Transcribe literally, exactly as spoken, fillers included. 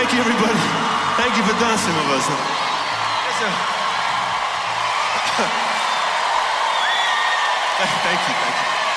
Thank you, everybody. Thank you for dancing with us. Yes, sir. Thank you, thank you.